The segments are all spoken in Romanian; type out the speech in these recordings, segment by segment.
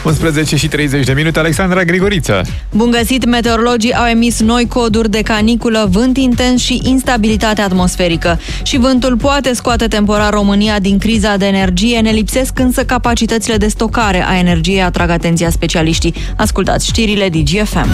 11:30, Alexandra Grigoriță. Bun găsit! Meteorologii au emis noi coduri de caniculă, vânt intens și instabilitate atmosferică. Și vântul poate scoate temporar România din criza de energie, ne lipsesc însă capacitățile de stocare a energiei, atrag atenția specialiștii. Ascultați știrile DGFM.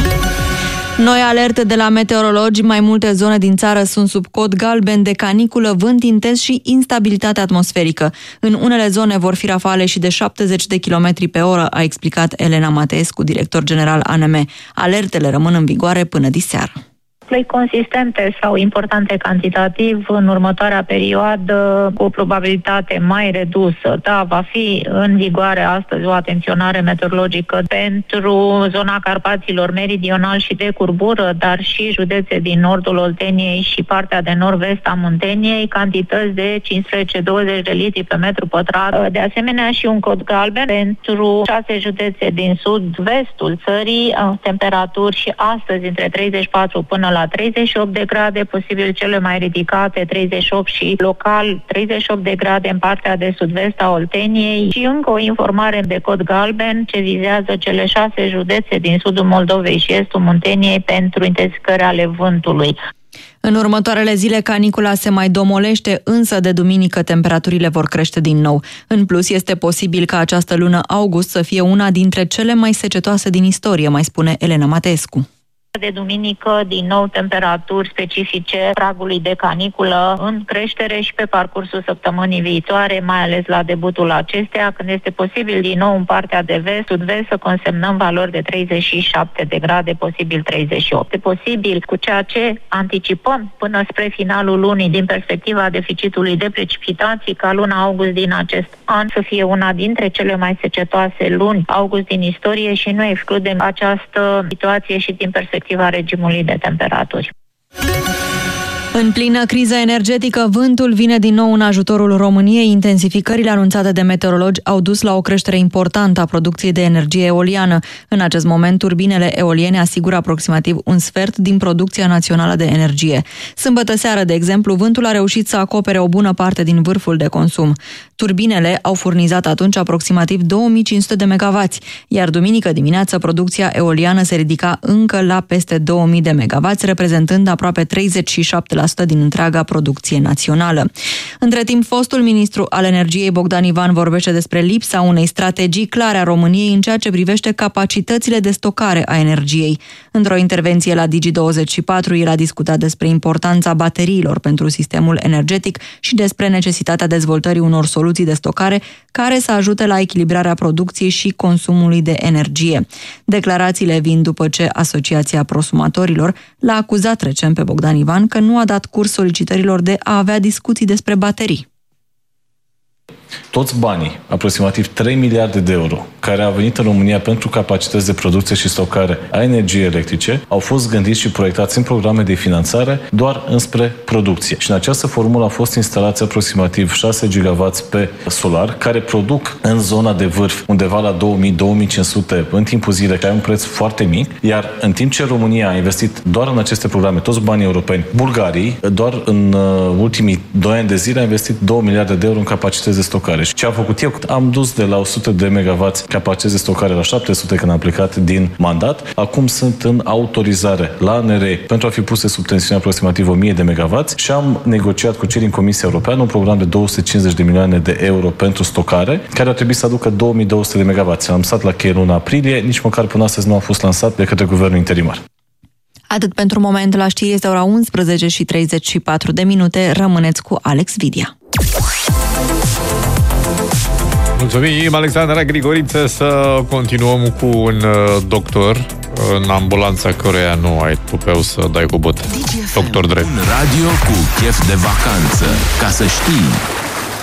Noi alerte de la meteorologi, mai multe zone din țară sunt sub cod galben de caniculă, vânt intens și instabilitate atmosferică. În unele zone vor fi rafale și de 70 de km pe oră, a explicat Elena Mateescu, director general ANM. Alertele rămân în vigoare până diseară. Ploi consistente sau importante cantitativ în următoarea perioadă, cu o probabilitate mai redusă. Da, va fi în vigoare astăzi o atenționare meteorologică pentru zona Carpaților meridional și de curbură, dar și județe din nordul Olteniei și partea de nord-vest a Munteniei, cantități de 15-20 de litri pe metru pătrat. De asemenea și un cod galben pentru 6 județe din sud-vestul țării, temperaturi și astăzi între 34 până la 38 de grade, posibil cele mai ridicate 38 și local 38 de grade în partea de sud-vest a Olteniei. Și încă o informare de cod galben ce vizează cele 6 județe din sudul Moldovei și estul Munteniei pentru intensificări ale vântului. În următoarele zile, canicula se mai domolește, însă de duminică temperaturile vor crește din nou. În plus, este posibil ca această lună august să fie una dintre cele mai secetoase din istorie, mai spune Elena Mateescu. De duminică, din nou, temperaturi specifice pragului de caniculă în creștere și pe parcursul săptămânii viitoare, mai ales la debutul acesteia, când este posibil din nou în partea de vest, sud-vest, să consemnăm valori de 37 de grade, posibil 38. E posibil, cu ceea ce anticipăm până spre finalul lunii, din perspectiva deficitului de precipitații, ca luna august din acest an să fie una dintre cele mai secetoase luni august din istorie și nu excludem această situație și din perspectiva regimului de temperaturi. În plină criză energetică, vântul vine din nou în ajutorul României. Intensificările anunțate de meteorologi au dus la o creștere importantă a producției de energie eoliană. În acest moment, turbinele eoliene asigură aproximativ un sfert din producția națională de energie. Sâmbătă seară, de exemplu, vântul a reușit să acopere o bună parte din vârful de consum. Turbinele au furnizat atunci aproximativ 2500 de megawatts, iar duminică dimineață producția eoliană se ridica încă la peste 2000 de megawatts, reprezentând aproape 37% din întreaga producție națională. Între timp, fostul ministru al energiei Bogdan Ivan vorbește despre lipsa unei strategii clare a României în ceea ce privește capacitățile de stocare a energiei. Într-o intervenție la Digi24, el a discutat despre importanța bateriilor pentru sistemul energetic și despre necesitatea dezvoltării unor soluții de stocare care să ajute la echilibrarea producției și consumului de energie. Declarațiile vin după ce Asociația Prosumatorilor l-a acuzat recent pe Bogdan Ivan că nu a dat curs solicitărilor de a avea discuții despre baterii. Toți banii, aproximativ 3 miliarde de euro, care au venit în România pentru capacități de producție și stocare a energiei electrice, au fost gândiți și proiectați în programe de finanțare doar înspre producție. Și în această formulă au fost instalați aproximativ 6 GW pe solar, care produc în zona de vârf undeva la 2000-2500 în timpul zilei, care ai un preț foarte mic, iar în timp ce România a investit doar în aceste programe toți banii europeni, Bulgarii, doar în ultimii 2 ani de zile, a investit 2 miliarde de euro în capacități de stocare. Și ce am făcut eu? Am dus de la 100 de megawatts capacități de stocare la 700 când am plecat din mandat. Acum sunt în autorizare la ANRE pentru a fi puse sub tensiune aproximativ 1000 de megawatts și am negociat cu cei din Comisia Europeană un program de 250 de milioane de euro pentru stocare, care ar trebui să aducă 2200 de megawatts. Am stat la cheie luna aprilie, nici măcar până astăzi nu a fost lansat de către guvernul interimar. Atât pentru moment, la știri este ora 11:34. Rămâneți cu Alex Vidia. Mulțumim, Alexandra Grigoriță. Să continuăm cu un doctor în ambulanța căruia nu ai tupeu să dai cu bot. Doctor Drept. Un radio cu chef de vacanță. Ca să știi.